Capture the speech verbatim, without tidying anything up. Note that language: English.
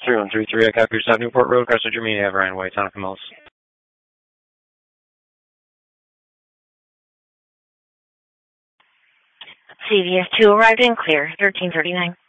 three one three three, I copy your stop, Newport Road, Chrysler Germany, have Ryan White, Tonica Mills. C V S two arrived in clear, thirteen thirty-nine.